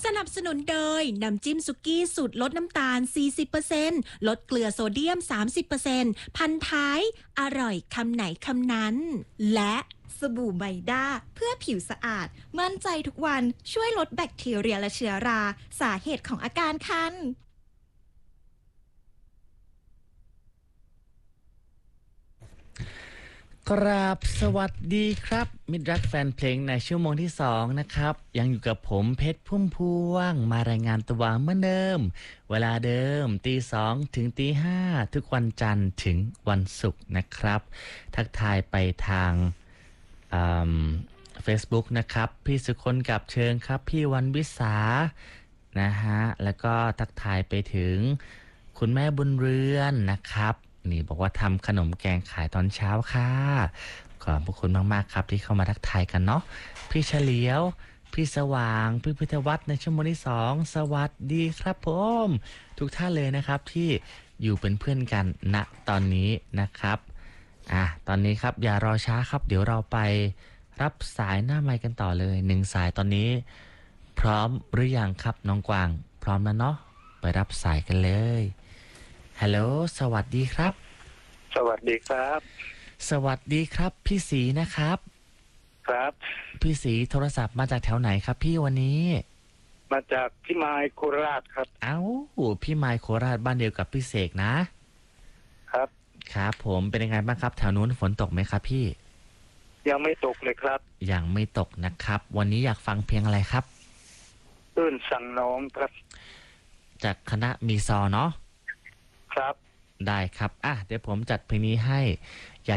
สนับสนุนโดยน้ำจิ้มสุกี้สูตรลดน้ำตาล 40% ลดเกลือโซเดียม 30%พันท้ายอร่อยคำไหนคำนั้นและสบู่ไบด้าเพื่อผิวสะอาดมั่นใจทุกวันช่วยลดแบคทีเรียและเชื้อราสาเหตุของอาการคันกราบสวัสดีครับมิตรรักแฟนเพลงในชั่วโมงที่2นะครับยังอยู่กับผมเพชรพุ่มพวงมารายงานตัวเหมือนเดิมเวลาเดิมตี 2ถึงตี 5ทุกวันจันทร์ถึงวันศุกร์นะครับทักทายไปทางFacebook นะครับพี่สุคนกับเชิงครับพี่วันวิสานะฮะแล้วก็ทักทายไปถึงคุณแม่บุญเรือนนะครับนี่บอกว่าทำขนมแกงขายตอนเช้าค่ะขอบพระคุณมากๆครับที่เข้ามาทักทายกันเนาะพี่เฉลียวพี่สว่างพี่พุทธวัฒน์ในชั่วโมงที่2สวัสดีครับผมทุกท่านเลยนะครับที่อยู่เป็นเพื่อนกันณตอนนี้นะครับตอนนี้ครับอย่ารอช้าครับเดี๋ยวเราไปรับสายหน้าไมค์กันต่อเลย1สายตอนนี้พร้อมหรือยังครับน้องกวางพร้อมแล้วเนาะไปรับสายกันเลยฮัลโหลสวัสดีครับสวัสดีครับสวัสดีครับพี่ศรีนะครับครับพี่ศรีโทรศัพท์มาจากแถวไหนครับพี่วันนี้มาจากพี่ไมค์โคราชครับพี่ไมค์โคราชบ้านเดียวกับพี่เสกนะครับครับผมเป็นยังไงบ้างครับแถวนู้นฝนตกไหมครับพี่ยังไม่ตกเลยครับยังไม่ตกนะครับวันนี้อยากฟังเพลงอะไรครับตื่นสั่งน้องครับจากคณะมีซอเนาะครับได้ครับเดี๋ยวผมจัดเพลงนี้ให้